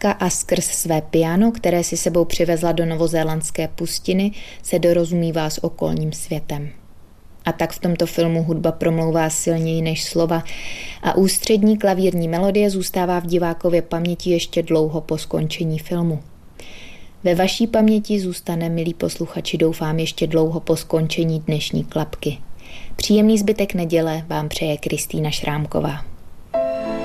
matka a skrz své piano, které si sebou přivezla do novozélandské pustiny, se dorozumívá s okolním světem. A tak v tomto filmu hudba promlouvá silněji než slova a ústřední klavírní melodie zůstává v divákově paměti ještě dlouho po skončení filmu. Ve vaší paměti zůstane, milí posluchači, doufám, ještě dlouho po skončení dnešní klapky. Příjemný zbytek neděle vám přeje Kristýna Šrámková.